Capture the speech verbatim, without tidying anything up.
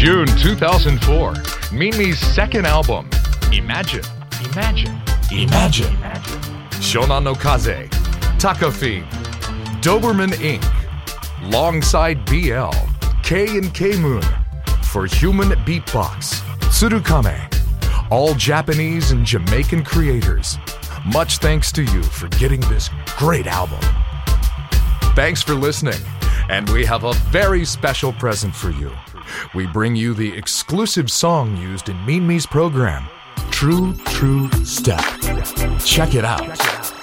June two thousand four, Minmi's second album, Imagine, Imagine, Imagine, Imagine. Shonan no Kaze, Takafin, Doberman Incorporated, Longside B L, K and K Moon, For Human Beatbox, Tsurukame, all Japanese and Jamaican creators. Much thanks to you for getting this great album. Thanks for listening, and we have a very special present for you. We bring you the exclusive song used in Minmi's program, True True Step. Check it out.